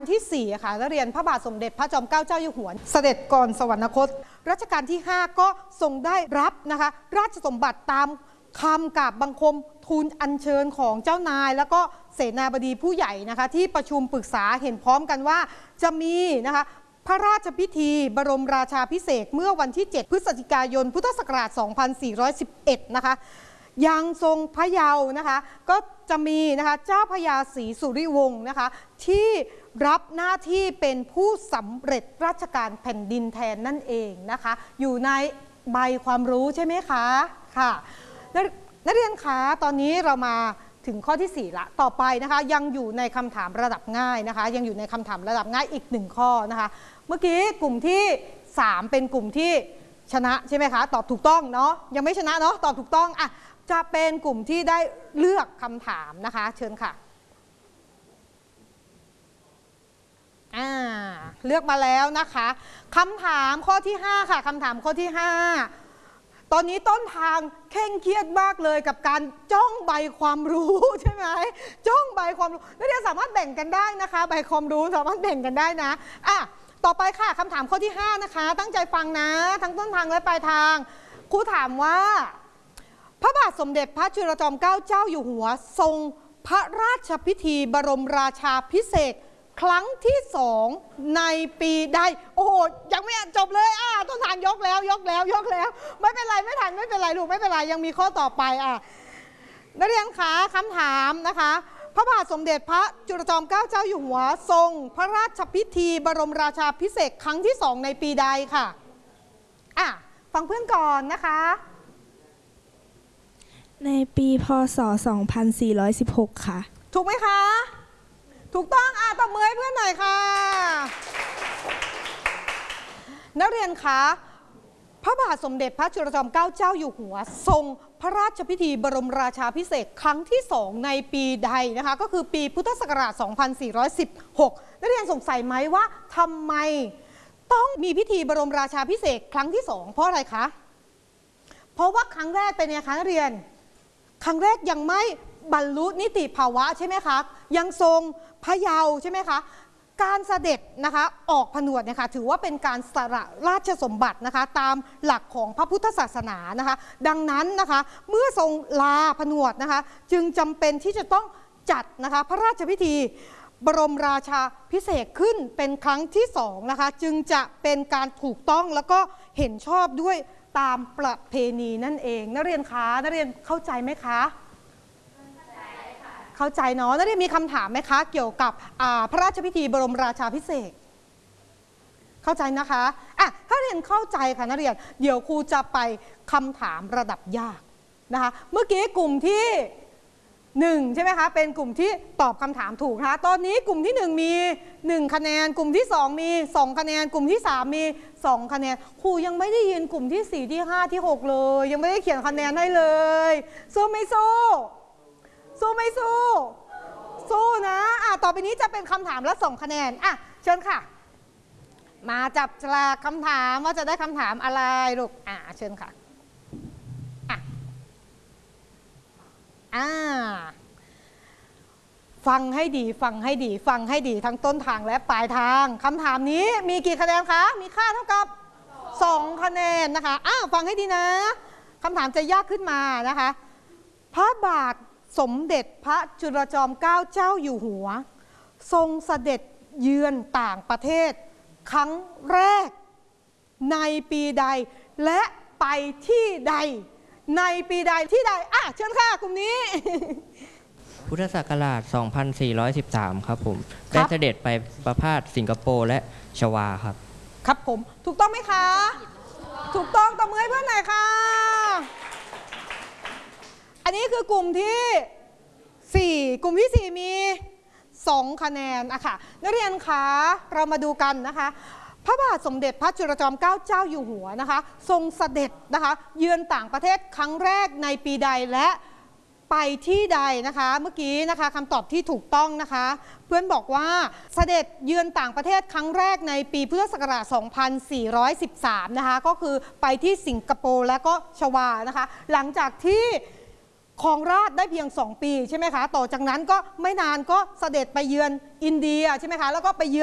ที่4ค่ะนักเรียนพระบาทสมเด็จพระจอมเกล้าเจ้าอยู่หัวเสด็จก่อนสวรรคตรัชกาลที่5ก็ทรงได้รับนะคะราชสมบัติตามคำกราบบังคมทูลอัญเชิญของเจ้านายแล้วก็เสนาบดีผู้ใหญ่นะคะที่ประชุมปรึกษาเห็นพร้อมกันว่าจะมีนะคะพระราชพิธีบรมราชาภิเษกเมื่อวันที่7พฤศจิกายนพุทธศักราช2411นะคะยังทรงพระเยาว์นะคะก็จะมีนะคะเจ้าพระยาศรีสุริวงศ์นะคะที่รับหน้าที่เป็นผู้สำเร็จราชการแผ่นดินแทนนั่นเองนะคะอยู่ในใบความรู้ใช่ไหมคะค่ะนักเรียนคะตอนนี้เรามาถึงข้อที่4ละต่อไปนะคะยังอยู่ในคำถามระดับง่ายนะคะยังอยู่ในคำถามระดับง่ายอีก1ข้อนะคะเมื่อกี้กลุ่มที่3เป็นกลุ่มที่ชนะใช่ไหมคะตอบถูกต้องเนาะยังไม่ชนะเนาะตอบถูกต้องอ่ะจะเป็นกลุ่มที่ได้เลือกคำถามนะคะเชิญค่ะเลือกมาแล้วนะคะคำถามข้อที่5ค่ะคำถามข้อที่5ตอนนี้ต้นทางเคร่งเครียดมากเลยกับการจ้องใบความรู้ใช่ไหมจ้องใบความรู้นักเรียนสามารถแบ่งกันได้นะคะใบความรู้สามารถแบ่งกันได้นะต่อไปค่ะคำถามข้อที่5นะคะตั้งใจฟังนะทั้งต้นทางและปลายทางครูถามว่าพระบาทสมเด็จพระจุลจอมเกล้าเจ้าอยู่หัวทรงพระราชพิธีบรมราชาภิเษกครั้งที่2ในปีใดโอ้โหยังไม่จบเลยต้นทางยกแล้วไม่เป็นไรไม่ทันไม่เป็นไรลูกไม่เป็นไรยังมีข้อต่อไปนักเรียนคะคำถามนะคะพระบาทสมเด็จพระจุลจอมเกล้าเจ้าอยู่หัวทรงพระราชพิธีบรมราชาภิเษกครั้งที่2ในปีใดค่ะฟังเพื่อนก่อนนะคะในปีพ.ศ. 2416ค่ะถูกไหมคะถูกต้องตบมือให้เพื่อนหน่อยค่ะนักเรียนคะพระบาทสมเด็จพระจุลจอมเกล้าเจ้าอยู่หัวทรงพระราชพิธีบรมราชาภิเษกครั้งที่2ในปีใดนะคะก็คือปีพุทธศักราช2416นักเรียนสงสัยไหมว่าทำไมต้องมีพิธีบรมราชาภิเษกครั้งที่2เพราะอะไรคะเพราะว่าครั้งแรกเป็นไงคะนักเรียนครั้งแรกยังไม่บรรลุนิติภาวะใช่ไหมคะยังทรงพระเยาว์ใช่ไหมคะการเสด็จนะคะออกผนวดนะคะถือว่าเป็นการสละราชสมบัตินะคะตามหลักของพระพุทธศาสนานะคะดังนั้นนะคะเมื่อทรงลาผนวดนะคะจึงจำเป็นที่จะต้องจัดนะคะพระราชพิธีบรมราชาภิเษกขึ้นเป็นครั้งที่2นะคะจึงจะเป็นการถูกต้องแล้วก็เห็นชอบด้วยตามประเพณีนั่นเองนักเรียนคะนักเรียนเข้าใจไหมคะเข้าใจเนาะนักเรียนมีคำถามไหมคะเกี่ยวกับพระราชพิธีบรมราชาภิเษกเข้าใจนะคะถ้าเรียนเข้าใจค่ะนักเรียนเดี๋ยวครูจะไปคำถามระดับยากนะคะเมื่อกี้กลุ่มที่1ใช่ไหมคะเป็นกลุ่มที่ตอบคำถามถูกนะคะตอนนี้กลุ่มที่1มี1คะแนนกลุ่มที่2มี2คะแนนกลุ่มที่3มี2คะแนนครูยังไม่ได้ยินกลุ่มที่4ที่5ที่6เลยยังไม่ได้เขียนคะแนนให้เลยสู้ไม่สู้สู้ไม่สู้สู้นะต่อไปนี้จะเป็นคำถามละ2คะแนนเชิญค่ะมาจับฉลากคำถามว่าจะได้คำถามอะไรลูกเชิญค่ะฟังให้ดีฟังให้ดีฟังให้ดีทั้งต้นทางและปลายทางคำถามนี้มีกี่คะแนนคะมีค่าเท่ากับ2คะแนนนะคะฟังให้ดีนะคำถามจะยากขึ้นมานะคะพระบาทสมเด็จพระจุลจอมเกล้าเจ้าอยู่หัวทรงเสด็จเยือนต่างประเทศครั้งแรกในปีใดและไปที่ใดในปีใดที่ใดเชิญค่ะกลุ่มนี้พุทธศักราช2413ครับผมได้เสด็จไปประพาสสิงคโปร์และชวาครับครับผมถูกต้องไหมคะถูกต้องตบมือให้เพื่อนหน่อยค่ะอันนี้คือกลุ่มที่4กลุ่มที่4มี2คะแนนค่ะนักเรียนคะเรามาดูกันนะคะพระบาทสมเด็จพระจุลจอมเกล้าเจ้าอยู่หัวนะคะทรงเสด็จนะคะเยือนต่างประเทศครั้งแรกในปีใดและไปที่ใดนะคะเมื่อกี้นะคะคำตอบที่ถูกต้องนะคะเพื่อนบอกว่าเสด็จเยือนต่างประเทศครั้งแรกในปีพุทธศักราช2413นะคะก็คือไปที่สิงคโปร์และก็ชวานะคะหลังจากที่ครองราชย์ได้เพียง 2 ปีใช่ไหมคะต่อจากนั้นก็ไม่นานก็เสด็จไปเยือนอินเดียใช่ไหมคะแล้วก็ไปเยือน